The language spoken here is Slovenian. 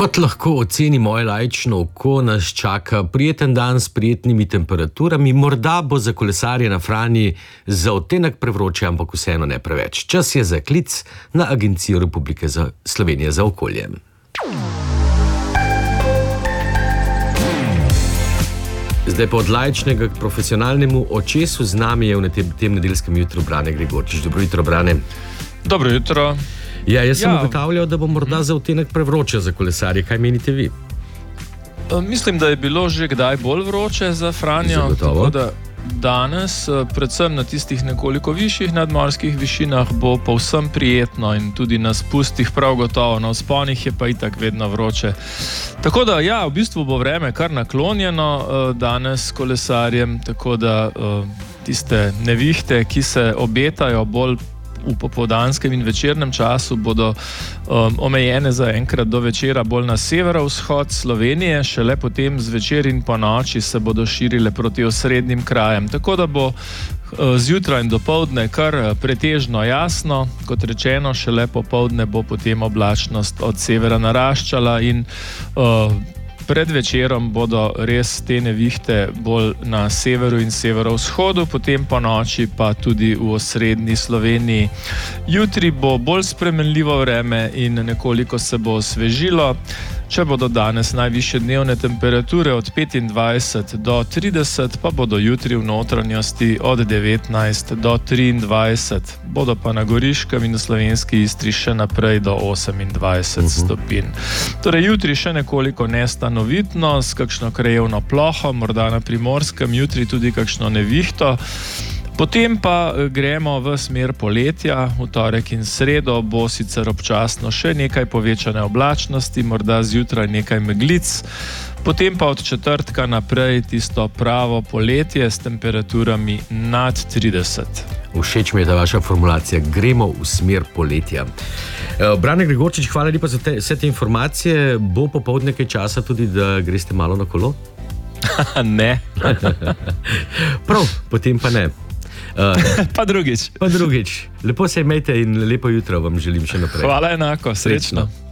Kot lahko oceni moje laično oko, nas čaka prijeten dan s prijetnimi temperaturami, morda bo za kolesarje na Franji za odtenek prevroče, ampak vseeno ne preveč. Čas je za klic na Agencijo Republike Slovenije za okolje. Zdaj pa od laičnega k profesionalnemu očesu z nami je v tem nedeljskem jutru Brane Gregorčič. Dobro jutro, Brane. Dobro jutro. Ja, jaz sem ugotavljal, da bo morda za odtenek prevroče za kolesarje. Kaj menite vi? Mislim, da je bilo že kdaj bolj vroče za Franjo. Zagotovo. Tako da danes, predvsem na tistih nekoliko višjih nadmorskih višinah, bo povsem prijetno in tudi na spustih prav gotovo. Na vzponih je pa itak vedno vroče. Tako da, ja, v bistvu bo vreme kar naklonjeno danes kolesarjem, tako da tiste nevihte, ki se obetajo bolj v popoldanskem in večernem času, bodo omejene za enkrat do večera bolj na severovzhod Slovenije, šele potem zvečer in po noči se bodo širile proti osrednjim krajem. Tako da bo zjutraj in dopoldne kar pretežno jasno, kot rečeno, šele popoldne bo potem oblačnost od severa naraščala in pred večerom bodo res te nevihte bolj na severu in severovzhodu, potem po noči pa tudi v osrednji Sloveniji. Jutri bo bolj spremenljivo vreme in nekoliko se bo osvežilo. Če bodo danes najvišje dnevne temperature od 25 do 30, pa bodo jutri v notranjosti od 19 do 23. Bodo pa na Goriškem in v slovenski Istri še naprej do 28 stopinj. Torej jutri še nekoliko nestanovitno, s kakšno krajevno ploho, morda na Primorskem, jutri tudi kakšno nevihto. Potem pa gremo v smer poletja. V torek in sredo bo sicer občasno še nekaj povečane oblačnosti, morda zjutraj nekaj meglic. Potem pa od četrtka naprej tisto pravo poletje s temperaturami nad 30. Všeč mi je ta vaša formulacija, gremo v smer poletja. Brane Gregorčič, hvala lepa za vse te informacije. Bo popoldne kaj časa tudi, da greste malo na kolo? Ne. Prav, potem pa ne. Pa drugič. Lepo se imejte in lepo jutro vam želim še naprej. Hvala enako, srečno.